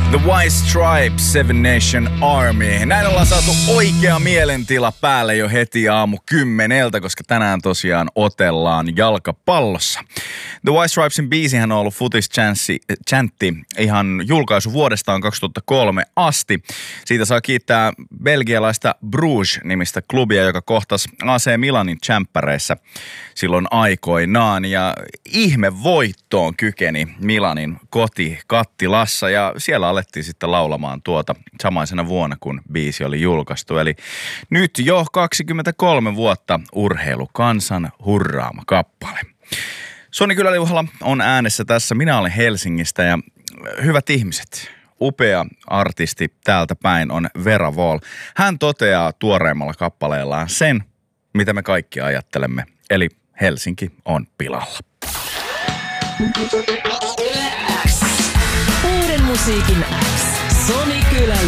The White Stripes, Seven Nation Army. Näin ollaan saatu oikea mielentila päälle jo heti aamu 10, koska tänään tosiaan otellaan jalkapallossa. The White Stripesin biisihän on ollut futischantti ihan julkaisu vuodestaan 2003 asti. Siitä saa kiittää belgialaista Bruges-nimistä klubia, joka kohtasi AC Milanin tsemppäreissä silloin aikoinaan. Ja ihme voittoon kykeni Milanin kotikattilassa ja siellä alettiin sitten laulamaan tuota samaisena vuonna, kun biisi oli julkaistu. Eli nyt jo 23 vuotta urheilukansan hurraama kappale. Soni Kyläliuhala on äänessä tässä. Minä olen Helsingistä ja hyvät ihmiset, upea artisti täältä päin on Vera Wall. Hän toteaa tuoreimmalla kappaleellaan sen, mitä me kaikki ajattelemme. Eli Helsinki on pilalla. Uuden musiikin X. Soni Kyläliuhala.